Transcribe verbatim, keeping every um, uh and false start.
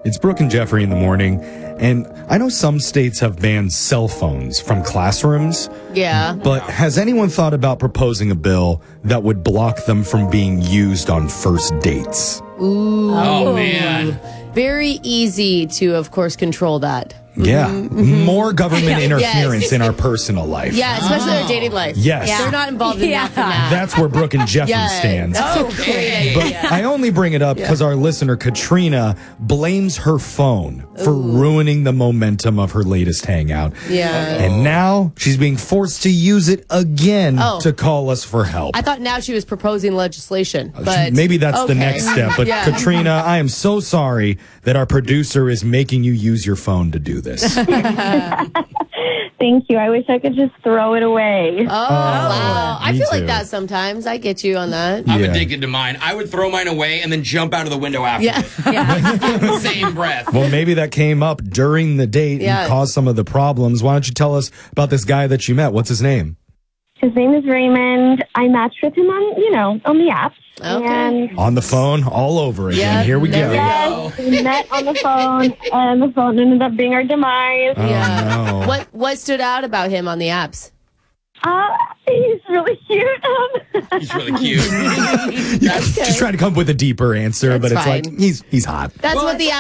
It's Brooke and Jeffrey in the morning, and I know some states have banned cell phones from classrooms. Yeah. But has anyone thought about proposing a bill that would block them from being used on first dates? Ooh. Oh, man. Very easy to, of course, control that. Yeah. Mm-hmm. More government interference Yes. in our personal life. Yeah, especially their dating life. Yes. Yeah. They're not involved in Yeah. that. That. That's where Brooke and Jeffrey Yeah. stand. Oh, great. But I only bring it up because our listener, Katrina, blames her phone for ruining the momentum of her latest hangout. Yeah. And now she's being forced to use it again Oh. to call us for help. I thought now she was proposing legislation, but Maybe that's the okay. next step. But Yeah. Katrina, I am so sorry that our producer is making you use your phone to do this. Thank you. I wish I could just throw it away. Oh, wow. I me feel too. like that sometimes. I get you on that. I'm Yeah. addicted to mine. I would throw mine away and then jump out of the window after. Yeah. Same breath. Well, maybe that came up during the date Yeah. and caused some of the problems. Why don't you tell us about this guy that you met? What's his name? His name is Raymond. I matched with him on, you know, on the app. Okay. And On the phone all over again. Yeah, Here we there go. we go. yes, we met on the phone, and the phone ended up being our demise. Oh, Yeah. no. What What stood out about him on the apps? Uh, he's really cute. Um, He's really cute. Just trying to come up with a deeper answer, That's but it's fine. like he's he's hot. That's Well, what the